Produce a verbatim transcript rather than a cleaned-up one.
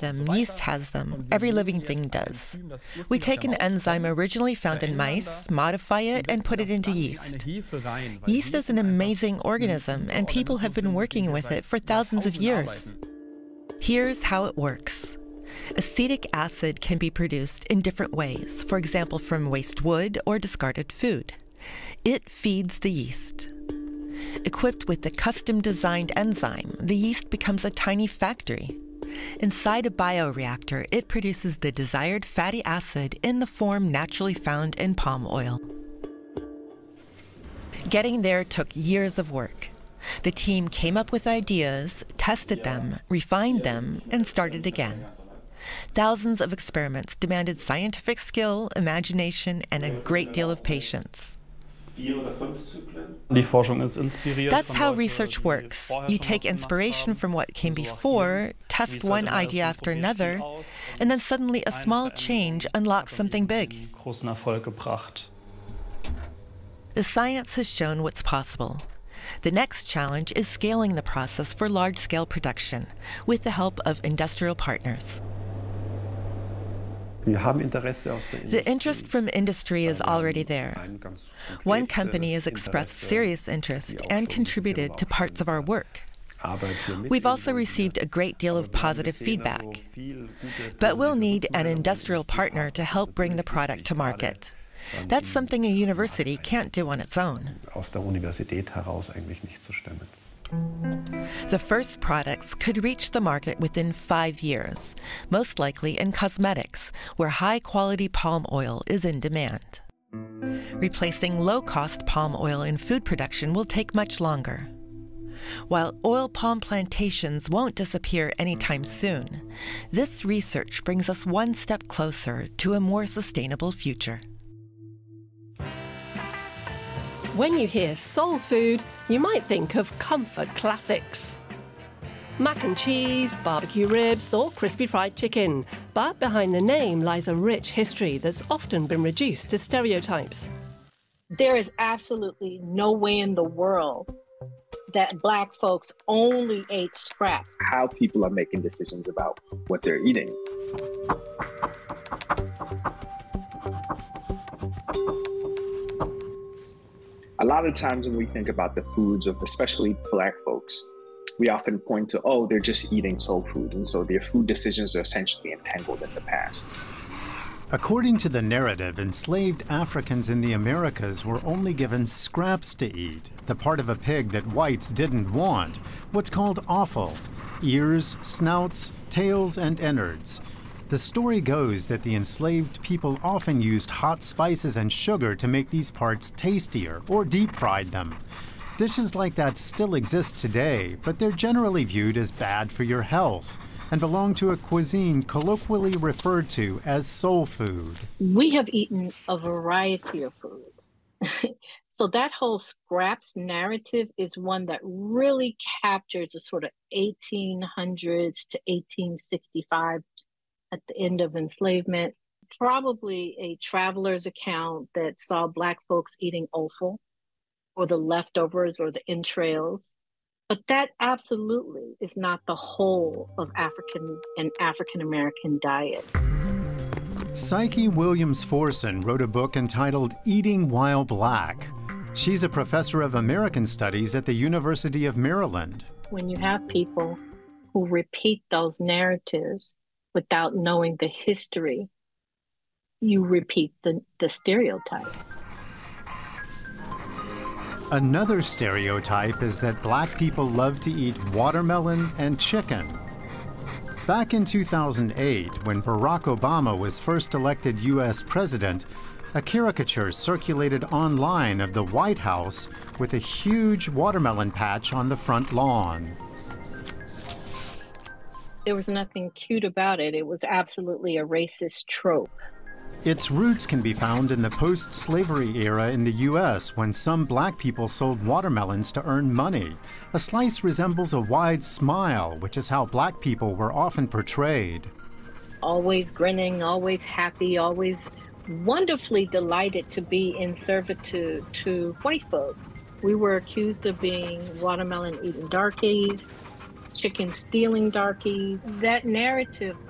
them, yeast has them, every living thing does. We take an enzyme originally found in mice, modify it, and put it into yeast. Yeast is an amazing organism, and people have been working with it for thousands of years. Here's how it works. Acetic acid can be produced in different ways, for example, from waste wood or discarded food. It feeds the yeast. Equipped with the custom-designed enzyme, the yeast becomes a tiny factory. Inside a bioreactor, it produces the desired fatty acid in the form naturally found in palm oil. Getting there took years of work. The team came up with ideas, tested them, refined them, and started again. Thousands of experiments demanded scientific skill, imagination, and a great deal of patience. That's how research works. You take inspiration from what came before, test one idea after another, and then suddenly a small change unlocks something big. The science has shown what's possible. The next challenge is scaling the process for large-scale production with the help of industrial partners. The interest from industry is already there. One company has expressed serious interest and contributed to parts of our work. We've also received a great deal of positive feedback. But we'll need an industrial partner to help bring the product to market. That's something a university can't do on its own. The first products could reach the market within five years, most likely in cosmetics, where high-quality palm oil is in demand. Replacing low-cost palm oil in food production will take much longer. While oil palm plantations won't disappear anytime soon, this research brings us one step closer to a more sustainable future. When you hear soul food, you might think of comfort classics. Mac and cheese, barbecue ribs, or crispy fried chicken. But behind the name lies a rich history that's often been reduced to stereotypes. There is absolutely no way in the world that Black folks only ate scraps. How people are making decisions about what they're eating. A lot of times when we think about the foods of especially Black folks, we often point to, oh, they're just eating soul food, and so their food decisions are essentially entangled in the past. According to the narrative, enslaved Africans in the Americas were only given scraps to eat, the part of a pig that whites didn't want, what's called offal, ears, snouts, tails, and innards. The story goes that the enslaved people often used hot spices and sugar to make these parts tastier or deep-fried them. Dishes like that still exist today, but they're generally viewed as bad for your health and belong to a cuisine colloquially referred to as soul food. We have eaten a variety of foods. So that whole scraps narrative is one that really captures a sort of eighteen hundreds to eighteen sixty-five at the end of enslavement, probably a traveler's account that saw Black folks eating offal or the leftovers or the entrails. But that absolutely is not the whole of African and African-American diets. Psyche Williams Forson wrote a book entitled Eating While Black. She's a professor of American Studies at the University of Maryland. When you have people who repeat those narratives without knowing the history, you repeat the, the stereotype. Another stereotype is that Black people love to eat watermelon and chicken. Back in two thousand eight, when Barack Obama was first elected U S president, a caricature circulated online of the White House with a huge watermelon patch on the front lawn. There was nothing cute about it. It was absolutely a racist trope. Its roots can be found in the post-slavery era in the U S when some Black people sold watermelons to earn money. A slice resembles a wide smile, which is how Black people were often portrayed. Always grinning, always happy, always wonderfully delighted to be in servitude to white folks. We were accused of being watermelon-eating darkies, chicken-stealing darkies. That narrative